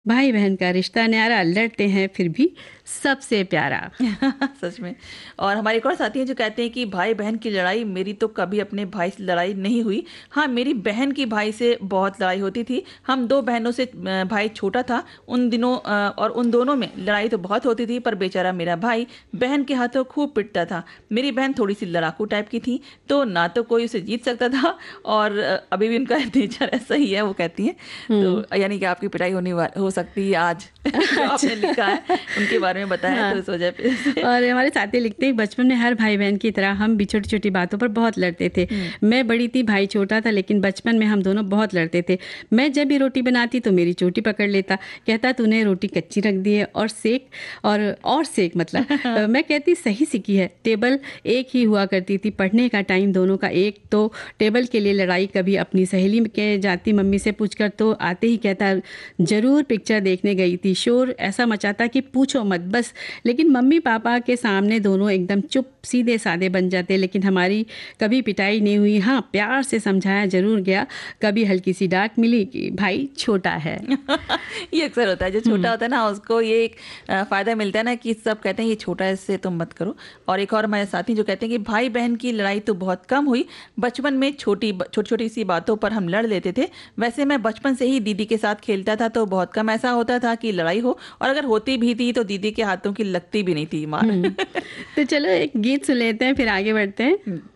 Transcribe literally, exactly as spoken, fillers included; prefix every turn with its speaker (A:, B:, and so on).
A: भाई बहन का रिश्ता न्यारा, लड़ते हैं फिर भी सबसे प्यारा।
B: सच में। और हमारे एक और साथी हैं जो कहते हैं कि भाई बहन की लड़ाई, मेरी तो कभी अपने भाई से लड़ाई नहीं हुई। हाँ, मेरी बहन की भाई से बहुत लड़ाई होती थी। हम दो बहनों से, अ, भाई छोटा था उन दिनों, अ, और उन दोनों में लड़ाई तो बहुत होती थी, पर बेचारा मेरा भाई बहन के हाथों खूब पिटता था। मेरी बहन थोड़ी सी लड़ाकू टाइप की थी, तो ना तो कोई उसे जीत सकता था, और अ, अभी भी उनका नेचर ऐसा ही है, वो कहती हैं।
A: हुँ।
B: तो यानी कि आपकी पिटाई होने वा हो सकती है आज। जो आपने लिखा
A: अच्छा।
B: है उनके बारे में बताया है, तो
A: हाँ।
B: इस वजह पे से।
A: और हमारे साथी लिखते हैं, बचपन में हर भाई-बहन की तरह हम भी छोटी-छोटी बातों पर बहुत लड़ते थे।
B: हुँ।
A: मैं बड़ी थी, भाई छोटा था, लेकिन बचपन में हम दोनों बहुत लड़ते थे। मैं जब भी रोटी बनाती तो मेरी चोटी पकड़ लेता, कहता तूने रोटी कच्ची रख दी है और सेक, और और सेक मतलब। अ, मैं कहती सही सिकी है। टेबल एक ही हुआ करती थी, पढ़ने का टाइम दोनों का एक, तो टेबल के लिए लड़ाई। कभी अपनी सहेली के जाती मम्मी से पूछकर, तो आते ही कहता ज़रूर पिक्चर देखने गई थी। शोर ऐसा मचाता कि पूछो मत बस। लेकिन मम्मी पापा के सामने दोनों एकदम चुप सीधे साधे बन जाते, लेकिन हमारी कभी पिटाई नहीं हुई। हाँ, प्यार से समझाया ज़रूर गया। कभी हल्की सी डांट मिली कि भाई छोटा है।
B: ये अक्सर होता है, जो छोटा
A: हुँ।
B: होता है ना उसको ये एक अ, फ़ायदा मिलता है ना, कि सब कहते हैं ये छोटा है, इससे तुम मत करो। और एक और हमारे साथी जो कहते हैं कि भाई बहन की लड़ाई तो बहुत कम हुई, बचपन में छोटी छोटी छोटी सी बातों पर हम लड़ लेते थे। वैसे मैं बचपन से ही दीदी के साथ खेलता था, तो बहुत कम ऐसा होता था कि लड़ाई हो, और अगर होती भी थी तो दीदी के हाथों की लगती भी नहीं थी मार।
A: हुँ। तो चलो एक गीत सुन लेते हैं, फिर आगे बढ़ते हैं।